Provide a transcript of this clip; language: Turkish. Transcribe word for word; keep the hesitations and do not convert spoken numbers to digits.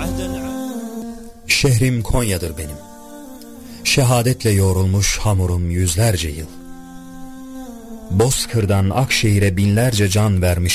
Şehrim Konya'dır benim. Şehadetle yoğrulmuş hamurum yüzlerce yıl. Bozkır'dan Akşehir'e binlerce can vermiş